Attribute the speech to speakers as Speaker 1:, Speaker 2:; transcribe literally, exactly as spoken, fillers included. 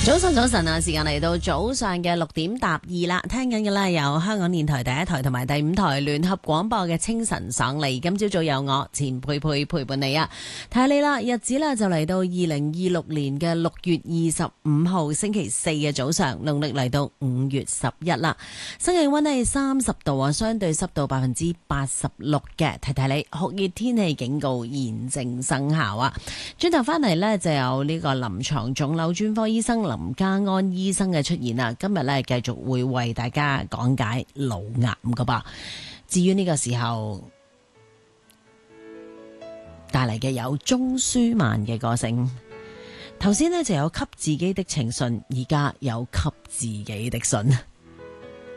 Speaker 1: 早晨，早晨啊！時間嚟到早上嘅六點踏二啦，聽緊嘅呢有香港電台第一台同埋第五台聯合廣播嘅清晨爽利。今朝早有我錢佩佩陪伴你啊！睇下你啦，日子呢就嚟到二零二六年嘅六月二十五號星期四嘅早上，農曆嚟到五月十一啦。新氣溫呢係三十度啊，相對濕度百分之八十六嘅。提提你，酷熱天氣警告現正生效啊！轉頭翻嚟呢，就有呢個臨床腫瘤專科醫生林家安醫生嘅出現啦，今日咧繼續會為大家講解腦癌噶噃。至於呢個時候帶嚟嘅有鍾舒漫嘅歌聲，頭先呢就有給自己的情信，而家有給自己的信。